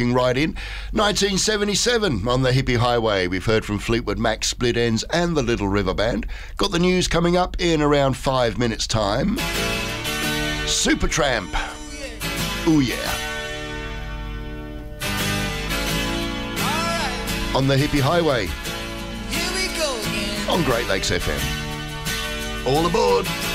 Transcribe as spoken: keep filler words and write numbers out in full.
calling right in. nineteen seventy-seven on the Hippie Highway. We've heard from Fleetwood Mac, Split Ends and the Little River Band. Got the news coming up in around five minutes' time. Supertramp. Ooh yeah. Right. On the Hippie Highway. Here we go again. On Great Lakes F M. All aboard.